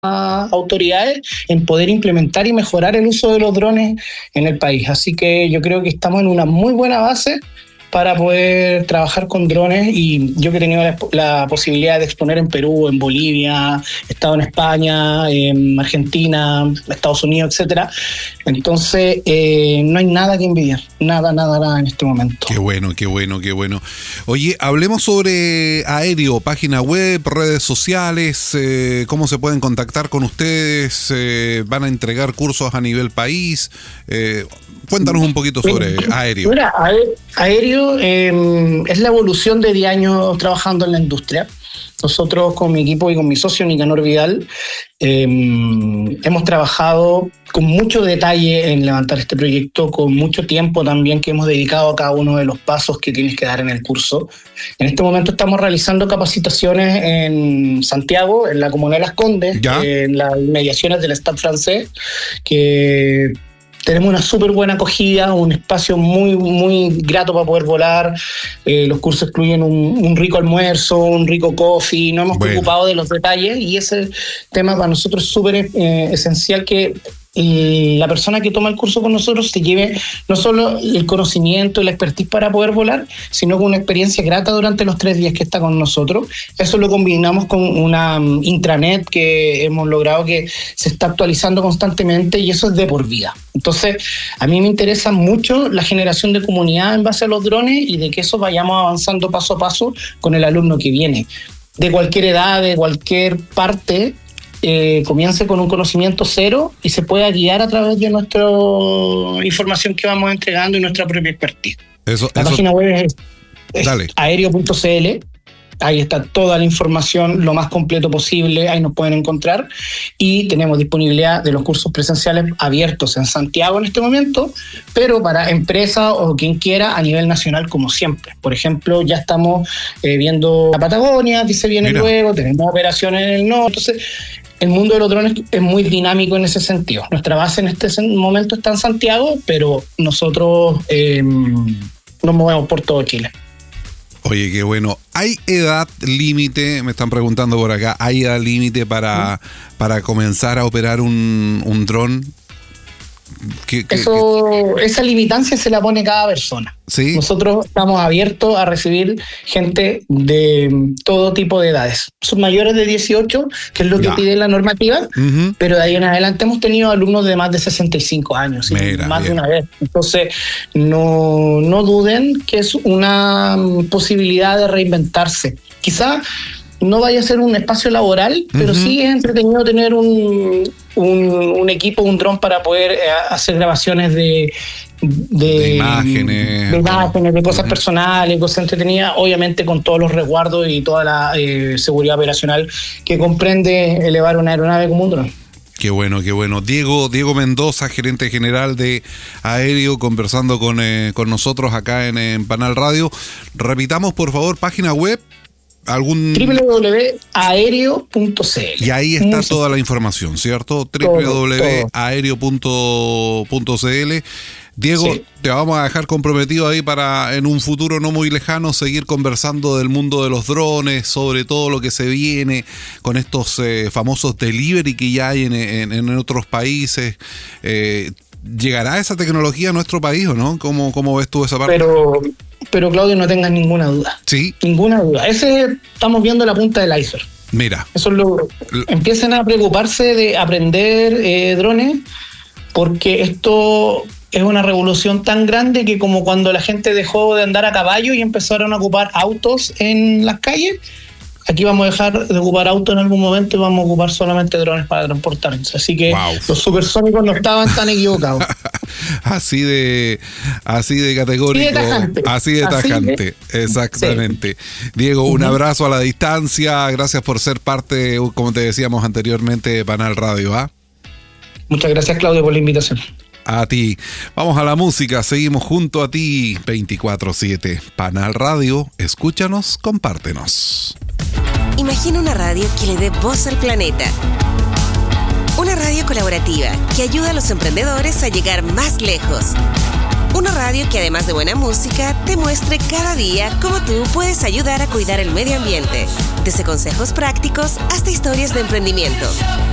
autoridades en poder implementar y mejorar el uso de los drones en el país. Así que yo creo que estamos en una muy buena base para poder trabajar con drones, y yo que he tenido la posibilidad de exponer en Perú, en Bolivia, he estado en España, en Argentina, Estados Unidos, etcétera. Entonces no hay nada que envidiar, nada en este momento. Qué bueno. Oye, hablemos sobre Aéreo, página web, redes sociales, cómo se pueden contactar con ustedes, van a entregar cursos a nivel país. Cuéntanos un poquito sobre Aéreo. Mira, Aéreo es la evolución de 10 años trabajando en la industria. Nosotros con mi equipo y con mi socio Nicanor Vidal hemos trabajado con mucho detalle en levantar este proyecto, con mucho tiempo también que hemos dedicado a cada uno de los pasos que tienes que dar en el curso. En este momento estamos realizando capacitaciones en Santiago, en la Comuna de Las Condes, en las inmediaciones del Stade Francés, que tenemos una súper buena acogida, un espacio muy grato para poder volar. Los cursos incluyen un rico almuerzo, un rico coffee. No hemos preocupado de los detalles, y ese tema para nosotros es súper esencial, que la persona que toma el curso con nosotros se lleve no solo el conocimiento y la expertise para poder volar, sino con una experiencia grata durante los 3 días que está con nosotros. Eso lo combinamos con una intranet que hemos logrado que se está actualizando constantemente, y eso es de por vida. Entonces, a mí me interesa mucho la generación de comunidad en base a los drones, y de que eso vayamos avanzando paso a paso con el alumno que viene, de cualquier edad, de cualquier parte. Comience con un conocimiento cero y se pueda guiar a través de nuestra información que vamos entregando y nuestra propia expertise. La página web es aéreo.cl. Ahí está toda la información, lo más completo posible, ahí nos pueden encontrar. Y tenemos disponibilidad de los cursos presenciales abiertos en Santiago en este momento, pero para empresas o quien quiera a nivel nacional, como siempre. Por ejemplo, ya estamos viendo la Patagonia, que se viene luego, tenemos operaciones en el norte. Entonces, el mundo de los drones es muy dinámico en ese sentido. Nuestra base en este momento está en Santiago, pero nosotros nos movemos por todo Chile. Oye, qué bueno. ¿Hay edad límite? Me están preguntando por acá. ¿Hay edad límite para comenzar a operar un dron? Esa limitancia se la pone cada persona. ¿Sí? Nosotros estamos abiertos a recibir gente de todo tipo de edades. Son mayores de 18, que es lo que pide la normativa, pero de ahí en adelante hemos tenido alumnos de más de 65 años, más de una vez. Entonces, no duden que es una posibilidad de reinventarse. Quizá no vaya a ser un espacio laboral, pero sí es entretenido tener un equipo, un dron para poder hacer grabaciones de imágenes, de cosas personales, cosas entretenidas, obviamente con todos los resguardos y toda la seguridad operacional que comprende elevar una aeronave como un dron. Qué bueno. Diego Mendoza, gerente general de Aéreo, conversando con nosotros acá en Panal Radio. Repitamos, por favor, página web. www.aereo.cl. Y ahí está toda la información, ¿cierto? www.aereo.cl. Diego, te vamos a dejar comprometido ahí para en un futuro no muy lejano seguir conversando del mundo de los drones, sobre todo lo que se viene con estos famosos delivery que ya hay en otros países. ¿Llegará esa tecnología a nuestro país o no? ¿Cómo ves tú esa parte? Pero Claudio, no tengas ninguna duda. Sí. Ninguna duda. Estamos viendo la punta del iceberg. Mira. Eso es empiecen a preocuparse de aprender drones, porque esto es una revolución tan grande que como cuando la gente dejó de andar a caballo y empezaron a ocupar autos en las calles, aquí vamos a dejar de ocupar autos en algún momento y vamos a ocupar solamente drones para transportarnos. Así que los supersónicos no estaban tan equivocados. Así de categórico, así de tajante. Exactamente. Sí. Diego, un abrazo a la distancia. Gracias por ser parte, como te decíamos anteriormente, de Panal Radio. Muchas gracias, Claudio, por la invitación. A ti. Vamos a la música, seguimos junto a ti 24/7. Panal Radio, escúchanos, compártenos. Imagina una radio que le dé voz al planeta. Una radio colaborativa que ayuda a los emprendedores a llegar más lejos. Una radio que además de buena música te muestre cada día cómo tú puedes ayudar a cuidar el medio ambiente. Desde consejos prácticos hasta historias de emprendimiento.